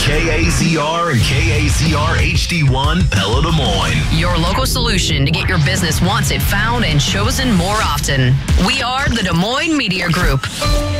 KAZR and KAZR HD1 Pella Des Moines. Your local solution to get your business wanted, found, and chosen more often. We are the Des Moines Media Group.